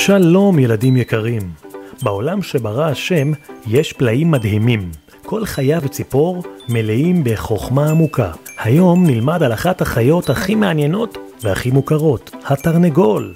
שלום ילדים יקרים, בעולם שברא השם יש פלאים מדהימים. כל חיה וציפור מלאים בחוכמה עמוקה. היום נלמד על אחת החיות הכי מעניינות והכי מוכרות, התרנגול.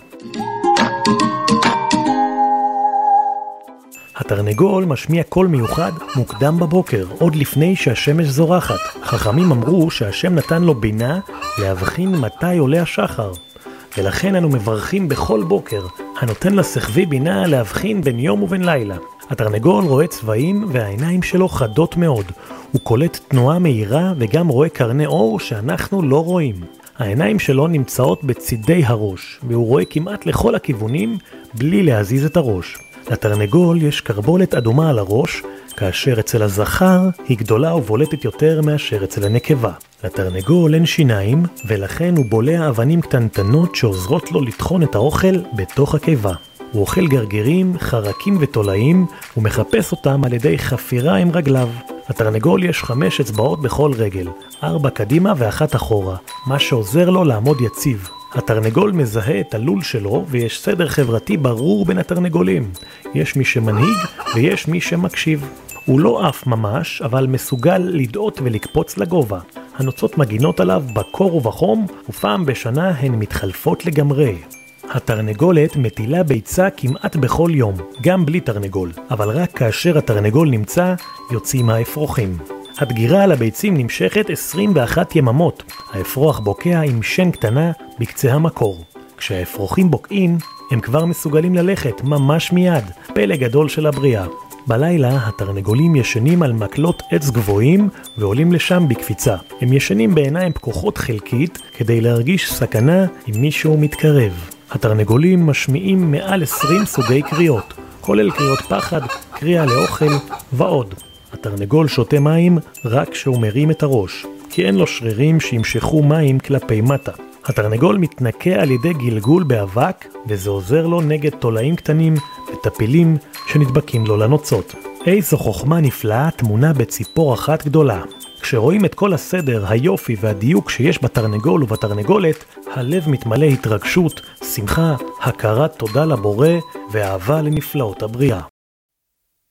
התרנגול משמיע קול מיוחד מוקדם בבוקר, עוד לפני שהשמש זורחת. חכמים אמרו שהשם נתן לו בינה להבחין מתי עולה השחר. ולכן אנו מברכים בכל בוקר, הנותן לשכבי בינה להבחין בין יום ובין לילה. התרנגול רואה צבעים והעיניים שלו חדות מאוד. הוא קולט תנועה מהירה וגם רואה קרני אור שאנחנו לא רואים. העיניים שלו נמצאות בצידי הראש, והוא רואה כמעט לכל הכיוונים בלי להזיז את הראש. לתרנגול יש קרבולת אדומה על הראש, כאשר אצל הזכר היא גדולה ובולטת יותר מאשר אצל הנקבה. לתרנגול אין שיניים, ולכן הוא בולע אבנים קטנטנות שעוזרות לו לטחון את האוכל בתוך הקיבה. הוא אוכל גרגירים, חרקים ותולעים, ומחפש אותם על ידי חפירה עם רגליו. לתרנגול יש 5 אצבעות בכל רגל, 4 קדימה ו1 אחורה, מה שעוזר לו לעמוד יציב. התרנגול מזהה את הלול שלו, ויש סדר חברתי ברור בין התרנגולים. יש מי שמנהיג ויש מי שמקשיב. הוא לא אף ממש, אבל מסוגל לדעות ולקפוץ לגובה. הנוצות מגינות עליו בקור ובחום, ופעם בשנה הן מתחלפות לגמרי. התרנגולת מטילה ביצה כמעט בכל יום, גם בלי תרנגול, אבל רק כאשר התרנגול נמצא, יוצאים האפרוחים. הדגירה על הביצים נמשכת 21 יממות. האפרוח בוקע עם שן קטנה בקצה המקור. כשהאפרוחים בוקעים, הם כבר מסוגלים ללכת ממש מיד, פלא גדול של הבריאה. בלילה התרנגולים ישנים על מקלות עץ גבוהים ועולים לשם בקפיצה. הם ישנים בעיניים פקוחות חלקית כדי להרגיש סכנה אם מישהו מתקרב. התרנגולים משמיעים מעל 20 סוגי קריאות, כולל קריאות פחד, קריאה לאוכל ועוד. התרנגול שותה מים רק כשהוא מרים את הראש, כי אין לו שרירים שימשכו מים כלפי מטה. התרנגול מתנקה על ידי גלגול באבק, וזה עוזר לו נגד תולעים קטנים וטפילים שנדבקים לו לנוצות. איזו חוכמה נפלאה תמונה בציפור אחת גדולה. כשרואים את כל הסדר, היופי והדיוק שיש בתרנגול ובתרנגולת, הלב מתמלא התרגשות, שמחה, הכרת תודה לבורא ואהבה לנפלאות הבריאה.